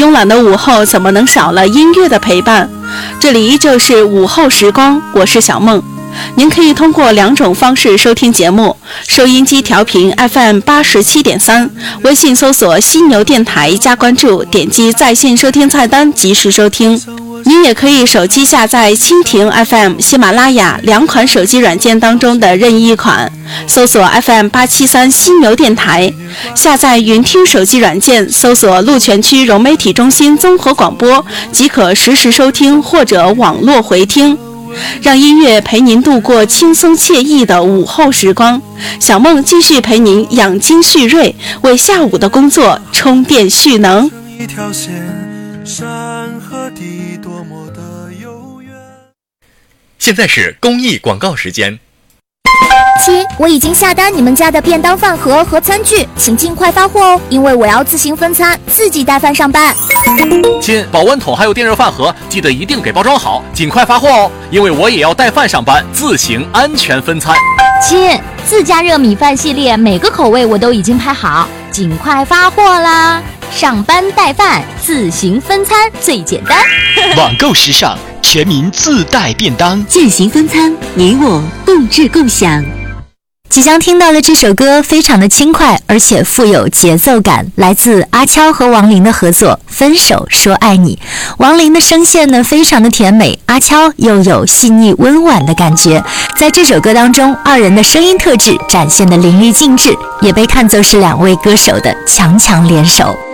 慵懒的午后怎么能少了音乐的陪伴？这里依旧是午后时光，我是小梦。您可以通过2种方式收听节目：收音机调频 FM87.3，微信搜索犀牛电台加关注，点击在线收听菜单及时收听。您也可以手机下载蜻蜓 FM、喜马拉雅2款手机软件当中的任意一款，搜索 FM873犀牛电台，下载云听手机软件，搜索鹿泉区融媒体中心综合广播，即可实时收听或者网络回听。让音乐陪您度过轻松惬意的午后时光，小梦继续陪您养精蓄锐，为下午的工作充电蓄能。 一条线，山和地多么的悠远。 现在是公益广告时间。 亲，我已经下单你们家的便当饭盒和餐具，请尽快发货哦，因为我要自行分餐，自己带饭上班。 亲，保温桶还有电热饭盒，记得一定给包装好，尽快发货哦，因为我也要带饭上班，自行安全分餐。 亲，自家热米饭系列每个口味我都已经拍好，尽快发货啦！上班带饭，自行分餐最简单。 网购时尚，全民自带便当， 践行分餐，你我共治共享。 即将听到的这首歌非常的轻快，而且富有节奏感，来自阿悄和王琳的合作《分手说爱你》。王琳的声线呢非常的甜美，阿悄又有细腻温婉的感觉。在这首歌当中，2人的声音特质展现的淋漓尽致，也被看作是2位歌手的强强联手。